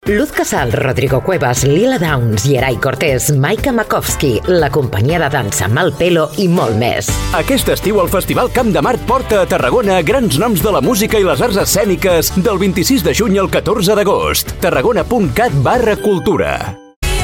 Luz Casal, Rodrigo Cuevas, Lila Downs, Yeray Cortés, Maika Makovsky, la companyia de dansa Malpelo i molt més. Aquest estiu el Festival Camp de Mart porta a Tarragona grans noms de la música i les arts escèniques del 26 de juny al 14 d'agost. tarragona.cat/cultura